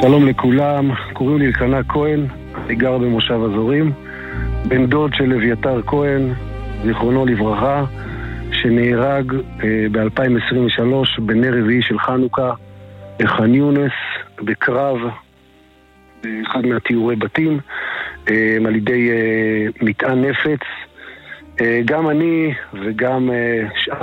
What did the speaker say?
שלום לכולם, קוראים לי אלקנה כהן, אני גר במושב אזורים, בן דוד של אביתר כהן, זיכרונו לברכה, שנהרג ב-2023 בנר רביעי של חנוכה בח'אן יונס, בקרב, באחד מהתיאורי בתים, על ידי מטען נפץ. גם אני וגם שאר